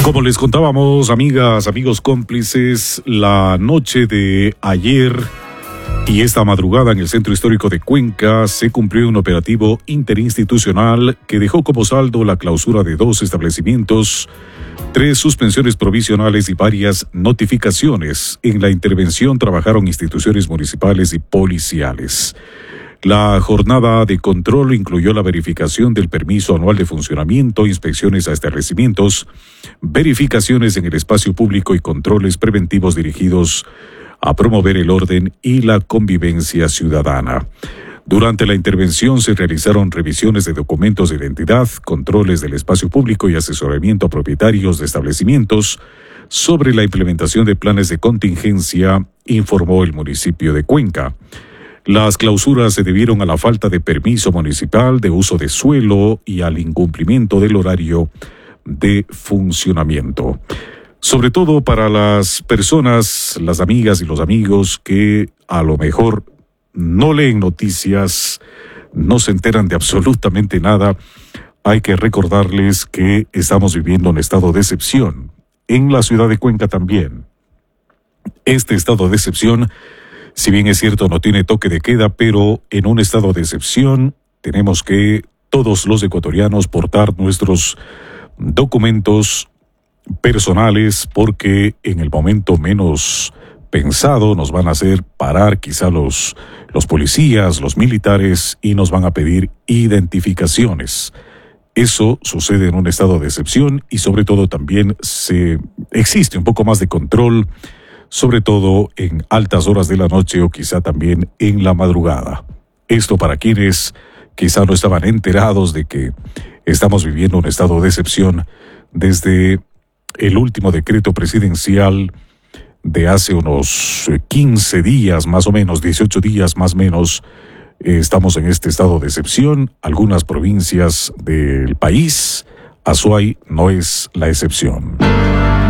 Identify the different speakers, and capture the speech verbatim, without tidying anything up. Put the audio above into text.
Speaker 1: Como les contábamos, amigas, amigos cómplices, la noche de ayer y esta madrugada en el Centro Histórico de Cuenca se cumplió un operativo interinstitucional que dejó como saldo la clausura de dos establecimientos, tres suspensiones provisionales y varias notificaciones. En la intervención trabajaron instituciones municipales y policiales. La jornada de control incluyó la verificación del permiso anual de funcionamiento, inspecciones a establecimientos, verificaciones en el espacio público y controles preventivos dirigidos a promover el orden y la convivencia ciudadana. Durante la intervención se realizaron revisiones de documentos de identidad, controles del espacio público y asesoramiento a propietarios de establecimientos sobre la implementación de planes de contingencia, informó el municipio de Cuenca. Las clausuras se debieron a la falta de permiso municipal de uso de suelo y al incumplimiento del horario de funcionamiento. Sobre todo para las personas, las amigas y los amigos que a lo mejor no leen noticias, no se enteran de absolutamente nada, hay que recordarles que estamos viviendo un estado de excepción. En la ciudad de Cuenca también. Este estado de excepción, si bien es cierto, no tiene toque de queda, pero en un estado de excepción tenemos que todos los ecuatorianos portar nuestros documentos personales porque en el momento menos pensado nos van a hacer parar quizá los, los policías, los militares y nos van a pedir identificaciones. Eso sucede en un estado de excepción y sobre todo también se existe un poco más de control, sobre todo en altas horas de la noche o quizá también en la madrugada. Esto para quienes quizá no estaban enterados de que estamos viviendo un estado de excepción desde el último decreto presidencial de hace unos quince días, más o menos, dieciocho días más o menos, eh, estamos en este estado de excepción. Algunas provincias del país, Azuay no es la excepción.